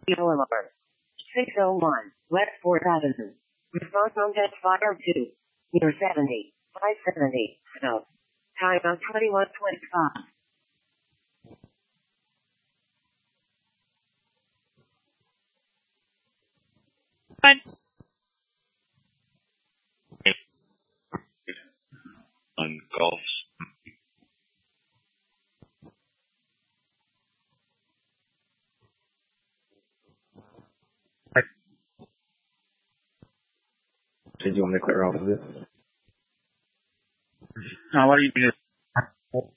Boulevard. 601, West 4th Avenue. Response on dead fire 2. Near 70, 570, South. Time on 2125. On golf. Did you want me to clear off of this? What do you do?